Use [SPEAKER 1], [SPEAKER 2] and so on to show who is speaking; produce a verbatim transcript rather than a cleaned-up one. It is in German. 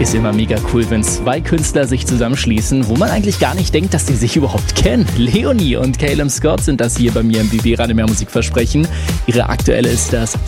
[SPEAKER 1] Ist immer mega cool, wenn zwei Künstler sich zusammenschließen, wo man eigentlich gar nicht denkt, dass die sich überhaupt kennen. Leonie und Calum Scott sind das hier bei mir im B B Radio Mehr Musik Versprechen. Ihre aktuelle ist das